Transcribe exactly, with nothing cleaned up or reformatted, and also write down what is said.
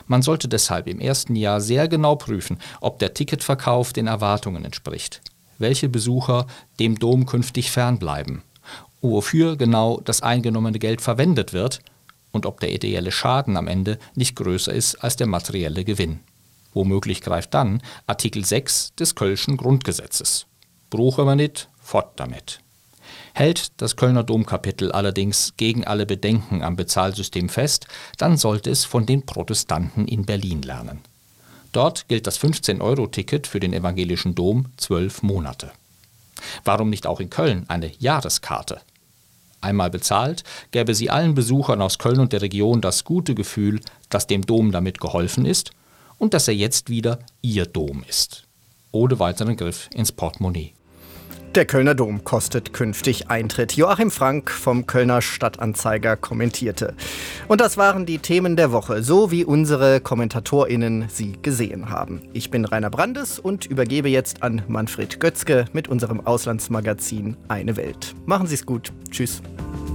Man sollte deshalb im ersten Jahr sehr genau prüfen, ob der Ticketverkauf den Erwartungen entspricht, welche Besucher dem Dom künftig fernbleiben, wofür genau das eingenommene Geld verwendet wird und ob der ideelle Schaden am Ende nicht größer ist als der materielle Gewinn. Womöglich greift dann Artikel sechs des Kölschen Grundgesetzes. Bruche man nicht, fort damit. Hält das Kölner Domkapitel allerdings gegen alle Bedenken am Bezahlsystem fest, dann sollte es von den Protestanten in Berlin lernen. Dort gilt das fünfzehn-Euro-Ticket für den evangelischen Dom zwölf Monate. Warum nicht auch in Köln eine Jahreskarte? Einmal bezahlt, gäbe sie allen Besuchern aus Köln und der Region das gute Gefühl, dass dem Dom damit geholfen ist und dass er jetzt wieder ihr Dom ist. Ohne weiteren Griff ins Portemonnaie. Der Kölner Dom kostet künftig Eintritt. Joachim Frank vom Kölner Stadtanzeiger kommentierte. Und das waren die Themen der Woche, so wie unsere KommentatorInnen sie gesehen haben. Ich bin Rainer Brandes und übergebe jetzt an Manfred Götzke mit unserem Auslandsmagazin Eine Welt. Machen Sie es gut. Tschüss.